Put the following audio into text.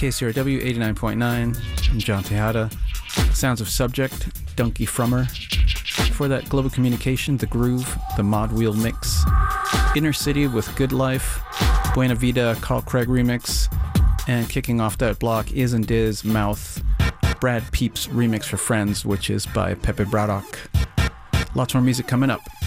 KCRW 89.9. I'm John Tejada. Sounds of Subject, Donkey Frummer. For that, Global Communication, The Groove, the Mod Wheel Mix. Inner City with Good Life, Buena Vida, Carl Craig remix. And kicking off that block, Is and Diz, Mouth, Brad Peep's remix for Friends, which is by Pepe Braddock. Lots more music coming up.